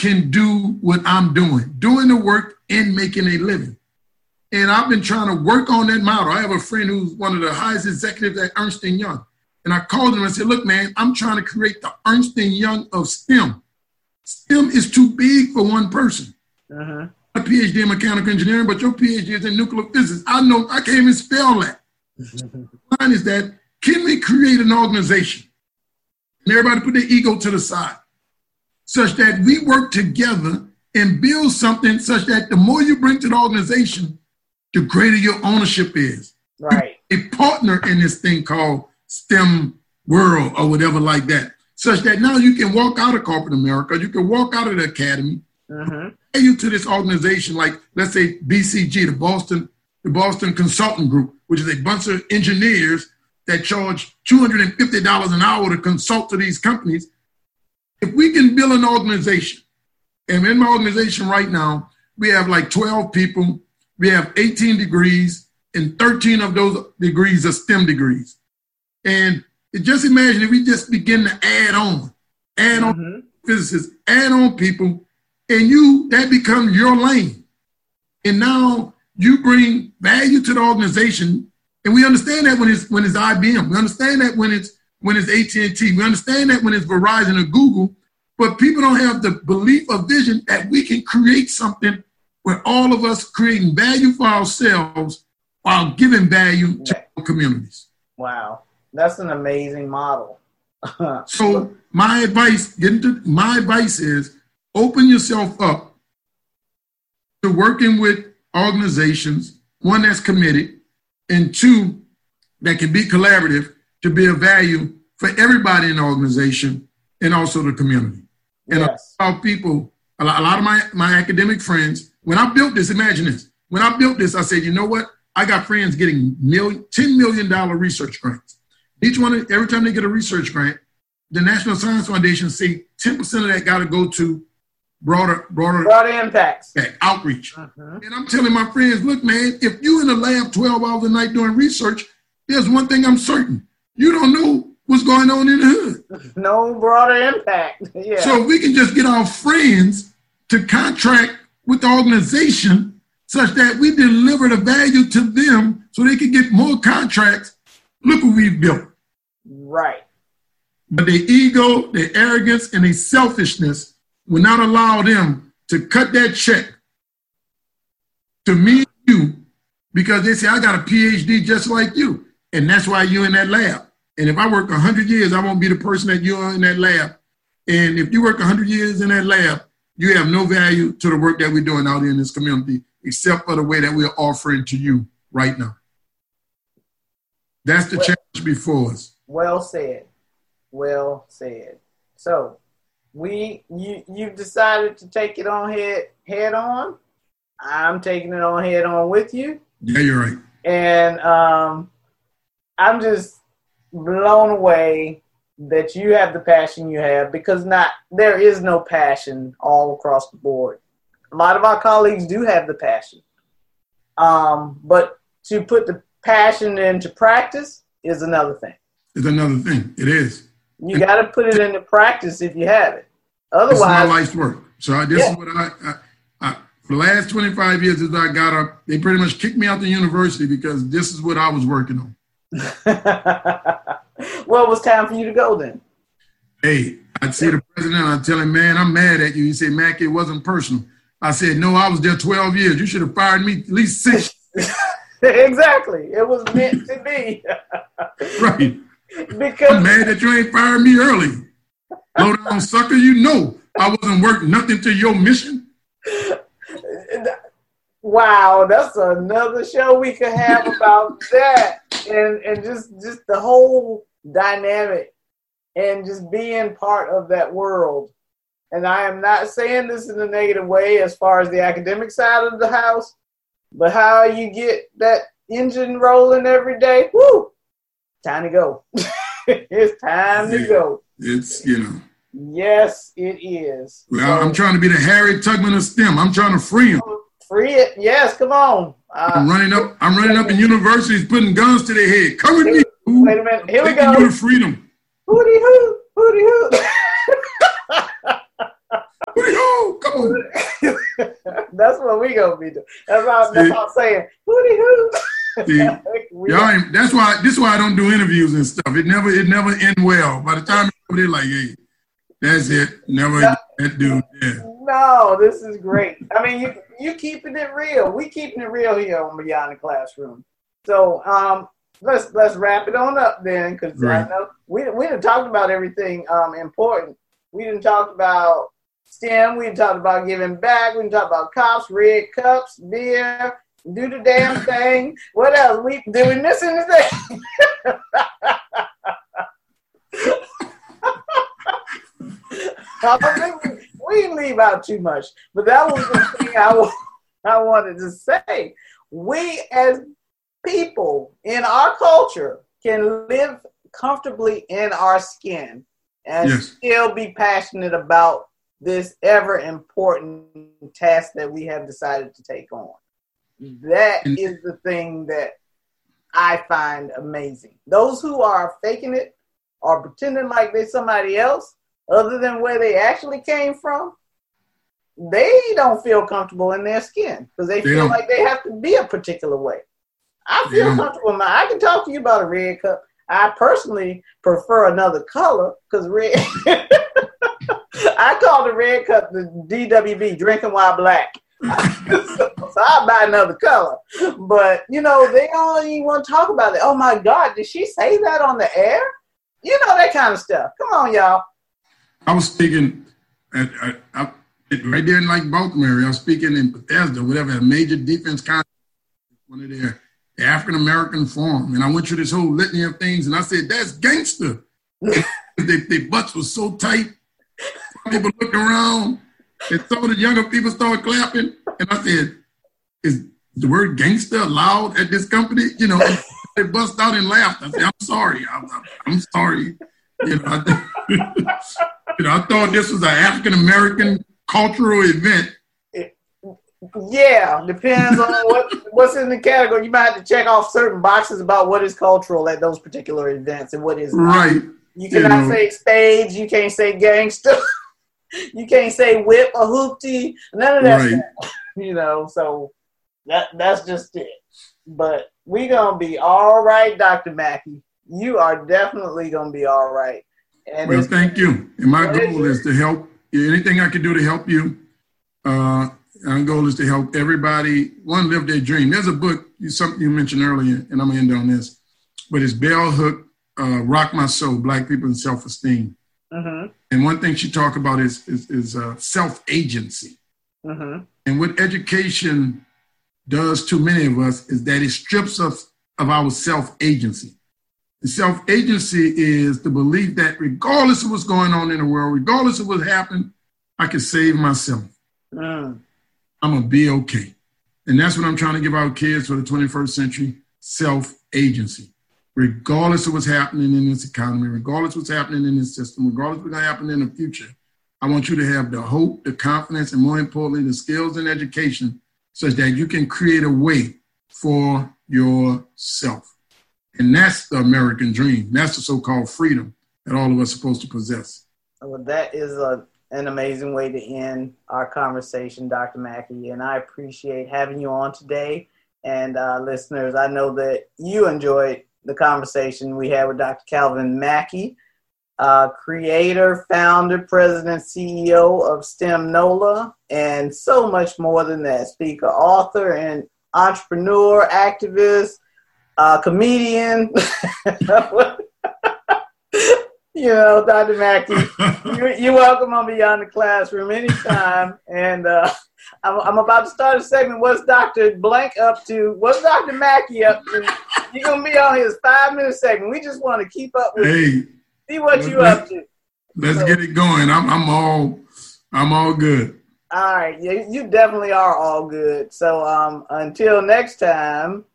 can do what I'm doing the work and making a living. And I've been trying to work on that model. I have a friend who's one of the highest executives at Ernst & Young. And I called him and said, look, man, I'm trying to create the Ernst & Young of STEM. STEM is too big for one person. Uh-huh. A PhD in mechanical engineering, but your PhD is in nuclear physics. I know I can't even spell that. The line is that, can we create an organization and everybody put their ego to the side such that we work together and build something such that the more you bring to the organization, the greater your ownership is. Right. A partner in this thing called STEM world or whatever like that, such that now you can walk out of corporate America, you can walk out of the academy, pay you to this organization like, let's say, BCG, the Boston Consulting Group, which is a bunch of engineers that charge $250 an hour to consult to these companies. If we can build an organization, and in my organization right now, we have like 12 people, we have 18 degrees, and 13 of those degrees are STEM degrees. And just imagine if we just begin to add on physicists, add on people, and that becomes your lane. And now you bring value to the organization. And we understand that when it's IBM. We understand that when it's AT&T. We understand that when it's Verizon or Google. But people don't have the belief or vision that we can create something where all of us creating value for ourselves while giving value to our communities. Wow. That's an amazing model. So my advice is open yourself up to working with organizations, one that's committed, and two, that can be collaborative to be of value for everybody in the organization and also the community. And yes. A lot of my academic friends, when I built this, imagine this. When I built this, I said, you know what? I got friends getting $10 million research grants. Every time they get a research grant, the National Science Foundation say 10% of that got to go to broader impacts, outreach. And I'm telling my friends, look, man, if you in the lab 12 hours a night doing research, there's one thing I'm certain. You don't know what's going on in the hood. No broader impact. Yeah. So if we can just get our friends to contract with the organization such that we deliver the value to them so they can get more contracts, look what we've built. Right. But their ego, their arrogance, and their selfishness will not allow them to cut that check to me and you because they say, I got a PhD just like you. And that's why you're in that lab. And if I work 100 years, I won't be the person that you are in that lab. And if you work 100 years in that lab, you have no value to the work that we're doing out here in this community, except for the way that we're offering to you right now. That's the challenge before us. Well said. Well said. So you've decided to take it on head on. I'm taking it on head on with you. Yeah, you're right. And I'm just blown away that you have the passion you have, because there is no passion all across the board. A lot of our colleagues do have the passion. But to put the passion into practice is another thing. It's another thing. It is. You got to put it into practice if you have it. Otherwise, this is my life's work. So this is what I for the last 25 years as I got up, they pretty much kicked me out the university because this is what I was working on. Well, it was time for you to go then. Hey, I'd see the president, I'd tell him, man, I'm mad at you. He said, Mac, it wasn't personal. I said, no, I was there 12 years. You should have fired me at least 6. Exactly. It was meant to be. Right. Because I'm mad that you ain't fired me early. Low down sucker, you know I wasn't worth nothing to your mission. Wow, that's another show we could have about that. And just the whole dynamic and just being part of that world. And I am not saying this in a negative way as far as the academic side of the house, but how you get that engine rolling every day, whoo, time to go. It's time to go. It's, Yes, it is. Well, so, I'm trying to be the Harry Tubman of STEM. I'm trying to free him. Free it. Yes, come on. I'm running up in universities, putting guns to their head. Come with me. Wait a minute. Here we go. You to freedom. Hooty hoo. Hooty hoo. Hoo-dee-hoo, come on. That's what we gonna be doing. That's all I'm saying. Hoo-dee-hoo. That's why this is why I don't do interviews and stuff. It never end well. By the time they're like, hey, that's it. Never that dude. Yeah. No, this is great. I mean, you keeping it real. We keeping it real here on Beyond the Classroom. So let's wrap it on up then, because I know we done talked about everything important. We done talked about STEM. We done talked about giving back. We done talked about cops, red cups, beer. Do the damn thing. What else? Did we miss anything? I don't think we didn't leave out too much, but that was the thing I wanted to say. We as people in our culture can live comfortably in our skin and still be passionate about this ever important task that we have decided to take on. That is the thing that I find amazing. Those who are faking it or pretending like they're somebody else other than where they actually came from, they don't feel comfortable in their skin because they feel like they have to be a particular way. I feel comfortable. I can talk to you about a red cup. I personally prefer another color because red. I call the red cup the DWB, drinking while black. So I'll buy another color. But, they don't even want to talk about it. Oh, my God, did she say that on the air? That kind of stuff. Come on, y'all. I was speaking right there in Baltimore. I was speaking in Bethesda, whatever, a major defense conference, one of their African-American forum. And I went through this whole litany of things, and I said, that's gangster. Their butts were so tight. People looked around, and some of the younger people started clapping. And I said, is the word gangster allowed at this company? They bust out and laughed. I said, I'm sorry. I'm sorry. I thought this was an African-American cultural event. Yeah, depends on what's in the category. You might have to check off certain boxes about what is cultural at those particular events and what is not. Right. You cannot say stage. You can't say gangster. You can't say whip or hoopty. None of that stuff. So that's just it. But we going to be all right, Dr. Mackey. You are definitely going to be all right. And thank you. And my goal is to help. Anything I can do to help you. Our goal is to help everybody, live their dream. There's a book, something you mentioned earlier, and I'm going to end on this, but it's Bell Hook, Rock My Soul, Black People and Self-Esteem. Mm-hmm. And one thing she talked about is self-agency. Mm-hmm. And what education does to many of us is that it strips us of our self-agency. The self-agency is the belief that regardless of what's going on in the world, regardless of what's happening, I can save myself. I'm going to be okay. And that's what I'm trying to give our kids for the 21st century, self-agency. Regardless of what's happening in this economy, regardless of what's happening in this system, regardless of what's going to happen in the future, I want you to have the hope, the confidence, and more importantly, the skills and education such that you can create a way for yourself. And that's the American dream. That's the so-called freedom that all of us are supposed to possess. Well, that is an amazing way to end our conversation, Dr. Mackey. And I appreciate having you on today. And listeners, I know that you enjoyed the conversation we had with Dr. Calvin Mackey, creator, founder, president, CEO of STEM NOLA, and so much more than that. Speaker, author, and entrepreneur, activist, comedian. Dr. Mackey, you're welcome on Beyond the Classroom anytime. And I'm about to start a segment. What's Dr. Blank up to? What's Dr. Mackey up to? You're going to be on his 5-minute segment. We just want to keep up with you. See what you up to. Let's get it going. I'm all good. All right. You definitely are all good. So until next time,